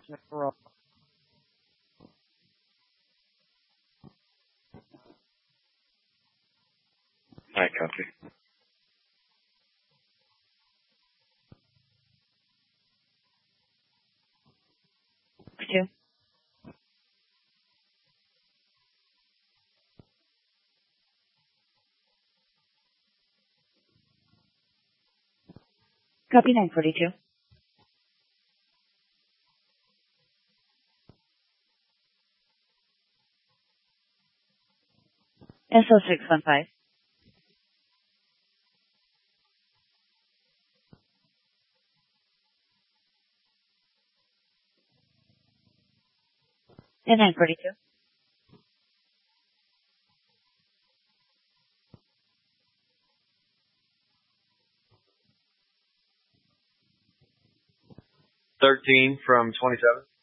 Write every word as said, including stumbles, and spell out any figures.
Roll. I copy. Two. Copy nine forty-two. S O six one five. And nine forty-two. Thirteen from twenty-seven.